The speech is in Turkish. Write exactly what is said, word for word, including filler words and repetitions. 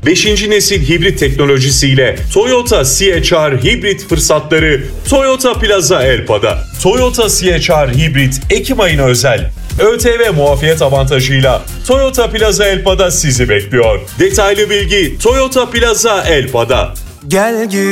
beşinci nesil hibrit teknolojisiyle Toyota C H R hibrit fırsatları Toyota Plaza Elpa'da. Toyota C H R hibrit Ekim ayına özel ÖTV muafiyet avantajıyla Toyota Plaza Elpa'da sizi bekliyor. Detaylı bilgi Toyota Plaza Elpa'da. Gel gül